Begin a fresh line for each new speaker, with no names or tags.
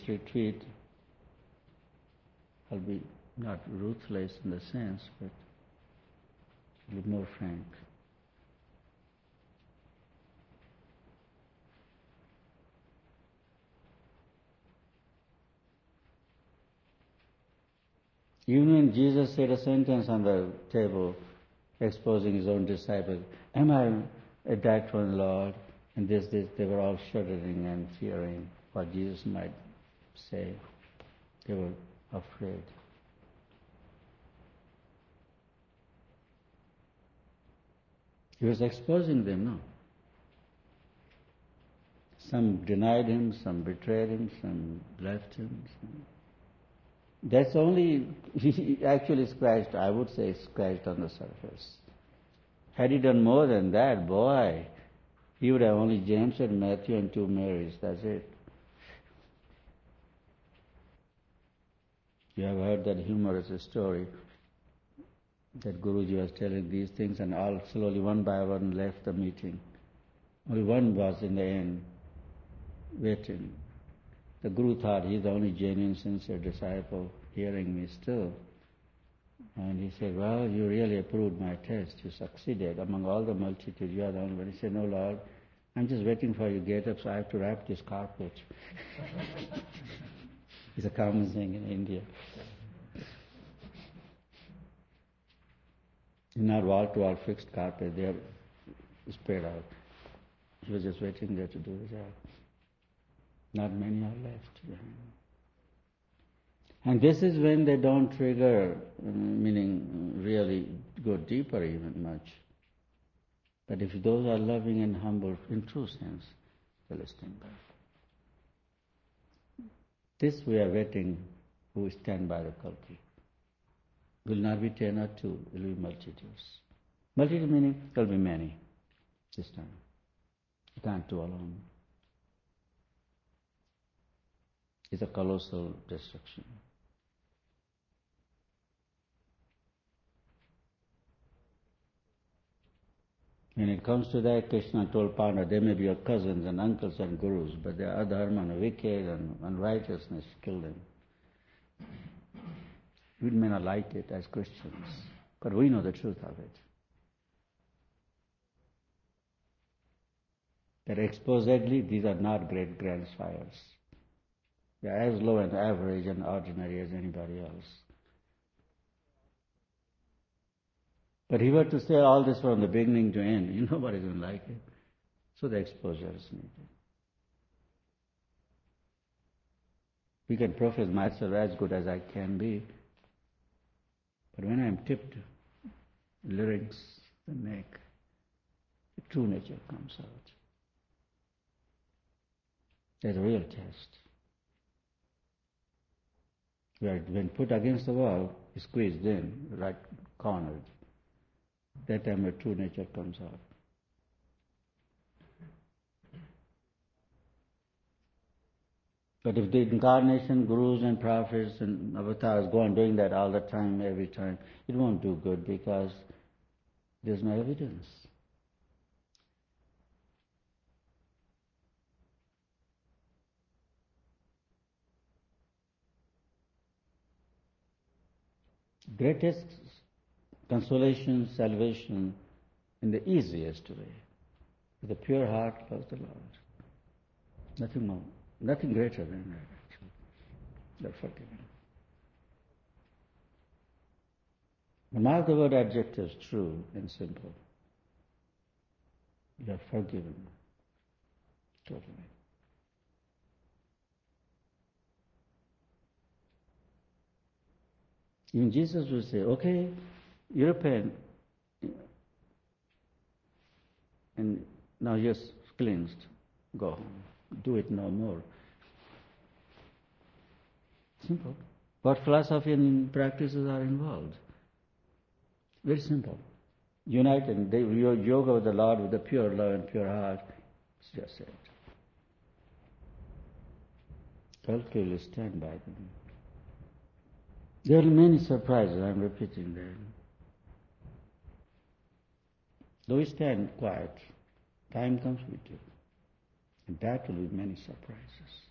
retreat, I'll be not ruthless in the sense, but I'll be more frank. Even when Jesus said a sentence on the table, exposing his own disciples, "Am I a that one, Lord?" And this, they were all shuddering and fearing what Jesus might say. They were afraid. He was exposing them, no? Some denied him, some betrayed him, some left him. That's only, he actually scratched, I would say, scratched on the surface. Had he done more than that, boy, he would have only James and Matthew and 2 Marys, that's it. You have heard that humorous story that Guruji was telling these things, and all slowly, one by one, left the meeting. Only one was in the end, waiting. The Guru thought he's the only genuine, sincere disciple hearing me still. And he said, "Well, you really approved my test. You succeeded. Among all the multitude, you are the only one." He said, "No, Lord, I'm just waiting for you to get up, so I have to wrap this carpet." It's a common thing in India. Not wall-to-wall fixed carpet, they are spread out. He was just waiting there to do the job. Not many are left behind. And this is when they don't trigger, meaning really go deeper even much. But if those are loving and humble in true sense, they'll stand back. This we are waiting who stand by the Kalki. Will not be 10 or 2, it will be multitudes. Multitude meaning there will be many this time. You can't do alone. It's a colossal destruction. When it comes to that, Krishna told Pandava, they may be your cousins and uncles and gurus, but they are adharma and wicked and unrighteousness, kill them. We may not like it as Christians, but we know the truth of it. That exposedly, these are not great grandsires. They are as low and average and ordinary as anybody else. But if he were to say all this from the beginning to end, nobody's going to like it. So the exposure is needed. We can profess myself as good as I can be, but when I'm tipped, larynx, the neck, the true nature comes out. That's a real test. When put against the wall, squeezed in, right cornered, that time the true nature comes out. But if the incarnation, gurus and prophets and avatars go on doing that all the time, every time, it won't do good because there's no evidence. Greatest consolation, salvation in the easiest way. With a pure heart, love the Lord. Nothing more. Nothing greater than that, actually. They're forgiven. Mark the word adjectives, true and simple. You are forgiven. Totally. Even Jesus will say, okay, you repent, and now you're cleansed. Go home. Do it no more. Simple. What philosophy and practices are involved? Very simple. Unite and yoga with the Lord with a pure love and pure heart. It's just it. Kalki will stand by them. There are many surprises, I'm repeating that. Though we stand quiet, time comes with you. And that will be many surprises.